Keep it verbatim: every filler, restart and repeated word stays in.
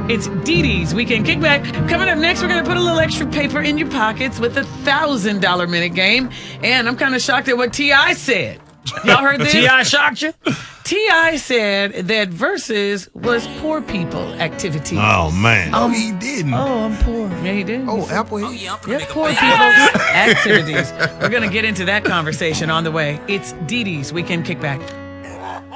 It's Dee Dee's Weekend Kickback. Coming up next, we're going to put a little extra paper in your pockets with a one thousand dollars minute game. And I'm kind of shocked at what T I said. Y'all heard this? T I shocked you? T I said that Versus was poor people activity. Oh, man. Oh, he didn't. Oh, I'm poor. Yeah, he did. Oh, Apple. Oh, He, yeah, I'm gonna Yeah, make a poor play. people's activities. We're going to get into that conversation on the way. It's Dee Dee's Weekend Kickback.